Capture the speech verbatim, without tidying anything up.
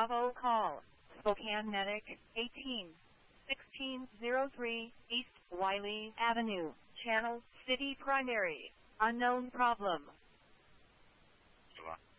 Bravo call. Spokane Medic, eighteen sixteen oh three, East Wiley Avenue, Channel City Primary. Unknown problem. Sure.